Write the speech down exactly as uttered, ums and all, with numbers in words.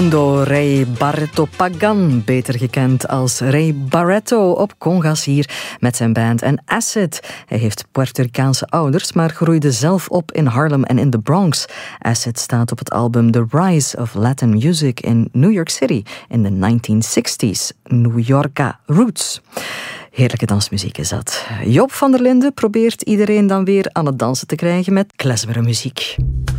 Door Ray Barretto Pagan, beter gekend als Ray Barretto, op congas hier met zijn band en Acid. Hij heeft Puerto Ricaanse ouders, maar groeide zelf op in Harlem en in de Bronx. Acid staat op het album The Rise of Latin Music in New York City in de negentien zestig's, New Yorka Roots. Heerlijke dansmuziek is dat. Job van der Linden probeert iedereen dan weer aan het dansen te krijgen met klezmere muziek.